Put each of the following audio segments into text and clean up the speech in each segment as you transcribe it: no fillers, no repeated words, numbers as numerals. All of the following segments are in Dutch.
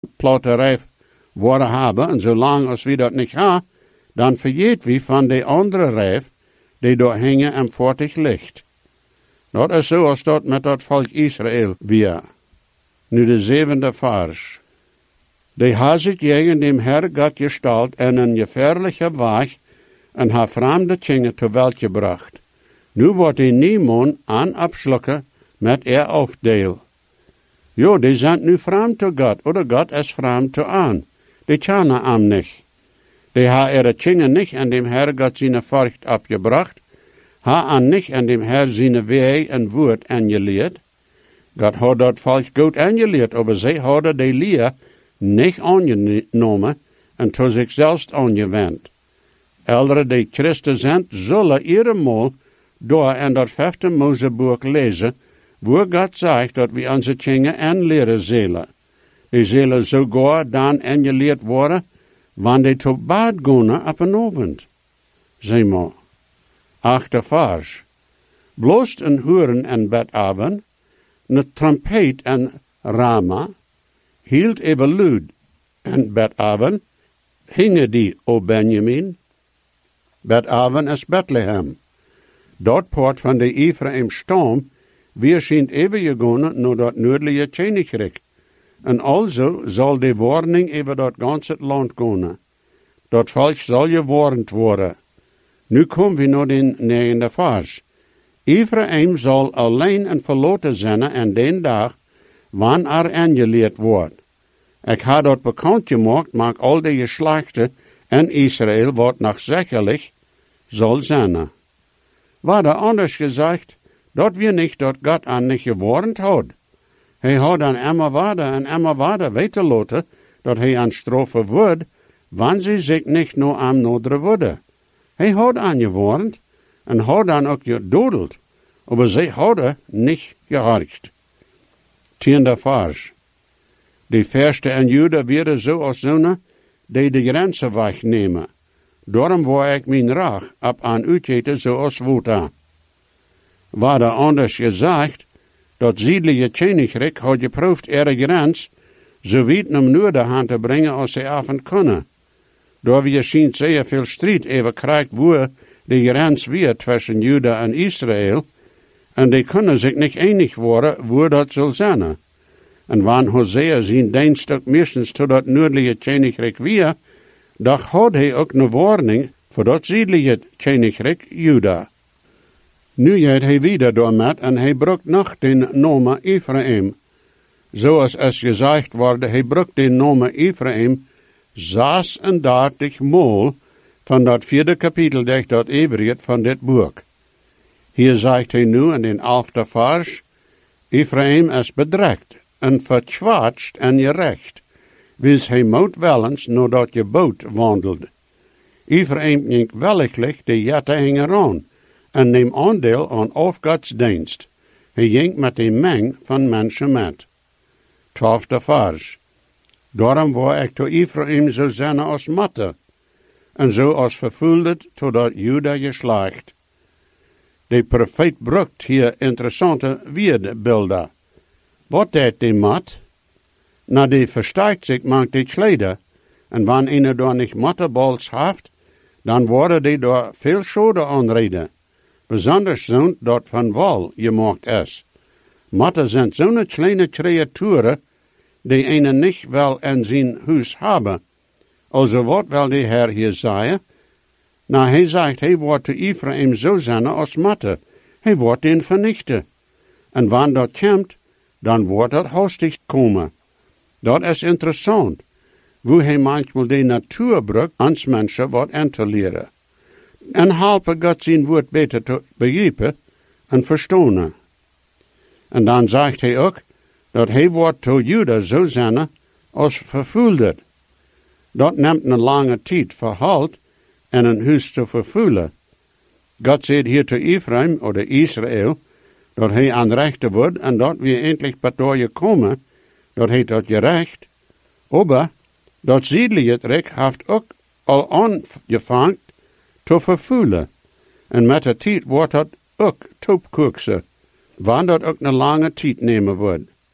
platte rijf worden hebben, en zolang als we dat niet hebben, dan vergeet we van de andere rijf, die door hangen en voortig ligt. Dat is zoals dat met dat volk Israël weer. Nu de 7e vers. Die ha zich tegen dem Herr Gott gestalt en een gefährliche weg en ha vreemde dingen te welt gebracht. Nu wordt die niemand aan abschlukken met afdeel. Jo, die zijn nu vreemd te God, oder God is vreemd te aan. Die kennen hem niet. Die ha ihre dingen niet en dem Herr Gott zijn Furcht abgebracht, ha an nicht en dem Herr zijn Weg en woord aangeleerd. God had dat volk goed aangeleerd, aber zij hadden die leer niet aangenomen en tot zichzelf aangewend. Elderen die Christen zijn, zullen eenmaal door in dat 5e Moseboek lezen, waar God zegt dat we onze dingen aanleren zullen. Die zullen sogar dan aangeleerd worden, wanneer die te bad gaan op een avond. Zeg maar. 8e vers. Blost een horen en bedavond, een trompet en rama, hield even luid en bedavond, hingen die o Benjamin. Bedavond is Bethlehem. Dat poort van de Ephraim stam, weer schijnt even gegaan naar dat noordelijke Koninkrijk. En also zal de warning over dat ganze land gaan. Dat volk zal gewarnd worden. Nu komen we naar de 9e vers. Ephraim zal alleen en verloten zijn en den dag, wanneer er aangeleerd wordt. Ik ha dat bekend gemaakt, maar al de geslachten en Israël wordt nog zekerlijk zal zijn. Waar er anders gezegd, dat we niet dat God aan niet gewarnd had. Hij had aan Emma waarde weten laten, dat hij aan straffen wordt, wanneer ze zich niet naar hem noderen worden. Hij had aan gewarnd en had dan ook gedodeld, maar zij hadden niet gehorcht. 10e vers. De verste en Juda werden zoals zonen die de grenzen wegnemen. Daarom wou ik mijn raag op aan uitgeten zoals Wuta. Waar er anders gezegd, dat ziedelijke Koninkrijk had geproefd ihre grens, zo weit naar noorden aan te brengen als zij af kunnen. Door we zien zeer veel strijd over krijgt waar de grens weer tussen Juda en Israël, en die kunnen zich niet enig worden waar dat zal zijn. En wanneer Hosea zijn dienststuk meestens tot dat noordelijke Koninkrijk weer, dan had hij ook een warning voor dat ziedelijke Koninkrijk Juda. Nu gaat hij weer door met en hij brukt nog den naam Ephraim. Zoals es gezegd wordt, hij brukt den naam Ephraim 36 maal van dat 4e kapitel dat Everett van dit boek. Hier zegt hij nu in de 11e vers, Ephraim is bedreigd en verkwatst en gerecht, wils hij moet wellens nadat je boot wandelde. Ephraim ging wellichtlijk de jette hingen aan en neemt aandeel aan afgodsdienst. Hij ging met een meng van mensen met. 12e vers. Daarom wou ik to Ephraim zo zijn als matte, en zo als vervoeldet totdat Juda geslacht. De profeet brukt hier interessante weerbeelden. Wat deed die mat? Na die versterkt zich maakt die kleden, en wanneer een door niet matteballs heeft, dan worden die door veel schade aanreden. Besonders zo'n dat van wal gemaakt is. Matten zijn zo'n kleine creaturen, die een niet wel in zijn huis hebben. Also wat wil de Heer hier zeggen? Nou, hij zegt, hij wordt te Ephraim zo zijn als matte. Hij wordt den vernichten. En wanneer dat komt, dan wordt dat hastig komen. Dat is interessant, hoe hij manchmal de natuur brukt, ans mensen wat aan te leren. En helpen God zijn woord beter te begrijpen en verstaan. En dan zegt hij ook, dat hij wordt tot Juda zo zijn als vervoelder. Dat neemt een lange tijd verhaald en een huis te vervoelen. God zegt hier te Ephraim, of Israël, dat hij aan rechten wordt en dat we eindelijk bij je komen, dat hij dat gerecht. Maar dat ziedelijke rijk heeft ook al aangevangen te vervoelen. En met de tijd wordt dat ook toepkoekse, wanneer dat ook een lange tijd nemen wordt.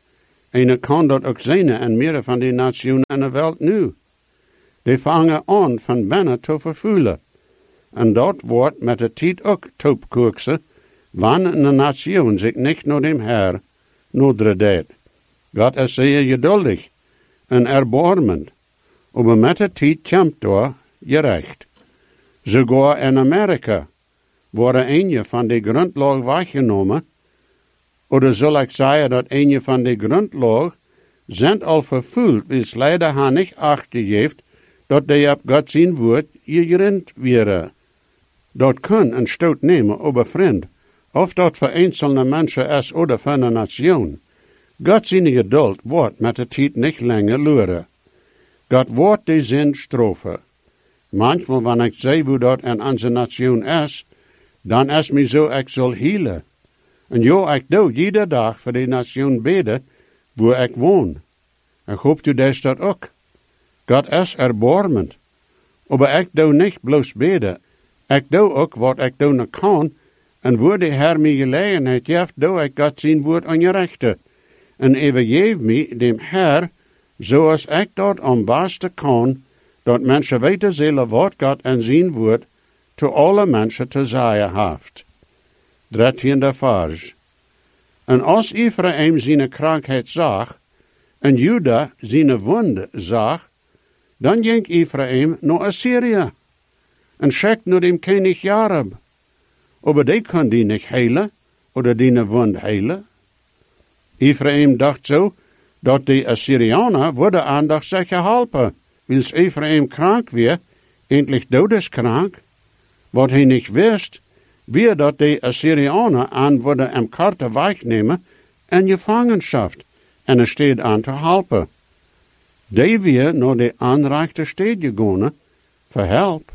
En je kan dat ook zien in meer van die nationen in de wereld nu. Die vangen aan van binnen te vervuilen. En dat wordt met de tijd ook toepkoeksen, wanneer een nation zich niet naar dem Herr noodredeert. God is zeer geduldig en erbarmend, maar met de tijd komt door gerecht. Sogar in Amerika worden een van de grondlagen weggenomen, oder zal ik zeggen dat een van de grondlagen zijn al vervuld, wils leider haar niet achtergeeft dat die op God zijn woord gegrond werden. Dat kan een stoot nemen over vriend, of dat voor einzelne mensen is oder voor een nation. God zijn geduld wordt met de tijd niet langer luren. God wordt die zin strofen. Manchmal, wanneer ik zie hoe dat in onze nation is, dan is mij zo, ik zal healen. En ja, ik doe iedere dag voor die nation bidden, waar ik woon. Ik hoop u dat ook. God is erbarmend. Maar ik doe niet bloos bidden. Ik doe ook wat ik doen kan, en waar de Heer mij gelegenheid geeft, doe ik God zijn woord aan je rechten. En overgeef mij dem Heer, zoals ik dat am beste kan, dat mensen weten zullen wat God en zijn woord te alle mensen te zeggen heeft. 13e vers. En als Ephraim zijn krankheid zag, en Juda zijn wonde zag, dan ging Ephraim naar Assyrië, en schickt naar dem König Jareb. Maar die kon die niet heilen, oder die wond heilen. Ephraim dacht zo, dat de Assyrianer worden aandacht zich helpen. Wils Ephraim krank weer, endlich dodeskrank. Wat hij niet wist, weer dat de Assyrianer aan worden hem karten wegnemen en gevangenschaft, en er steed aan te helpen. Die weer naar de aanrechte stad gegaan, voor help.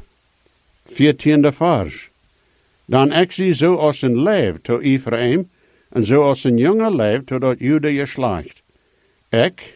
14e vers. Dan ik zie zo als een leeuw to Ephraim, en zo als een jonge leeuw totdat Juda geslacht. Ik,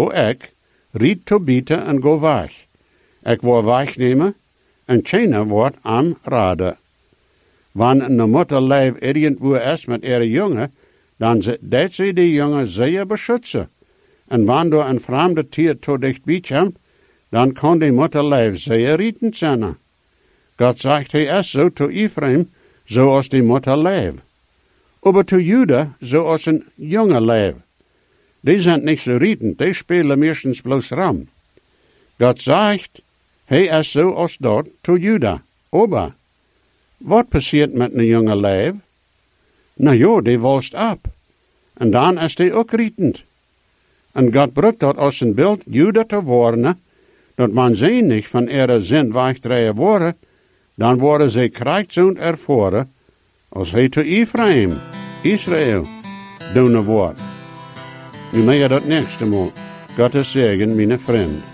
riet te bieten en go weg. Ik word wegnemen, en China wordt am raden. Wanneer een moeder leeuw irgendwo is met ihre jongen, dan dat ze die jongen zeer beschützen. En wanneer een vreemde tier te dichtbij komt, dan kan die moeder leeuw zeer rietend zijn. God zegt, hij is zo to Ephraim, zoals die moeder leeuw. Maar to Juda, zoals een jonge leeuw. Die zijn niet zo rietend, die spelen meestens bloos ram. God zegt, hij is zo als dat to Juda. Maar, wat passiert met een jonge leeuw? Nou ja, die walst op. En dan is die ook rietend. En God brukt dat als een beeld Juda te warnen, dat man ze niet van ihre zin wegdraaien worden, dan worden ze krijgzoend ervoren, als hij te Ephraim, Israël, doen wordt. Nu mag je dat nächste Mal. Gottes Segen, meine Freunde.